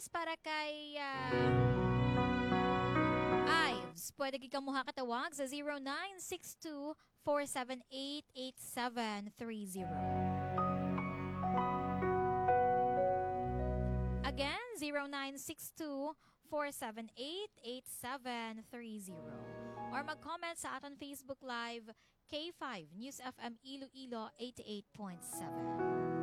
Ives para kay Ives. Pwede ka muha katawag sa 0962-478-8730. Again, 0962-478-8730. Or mag-comment sa aton Facebook Live K5 News FM Iloilo 88.7.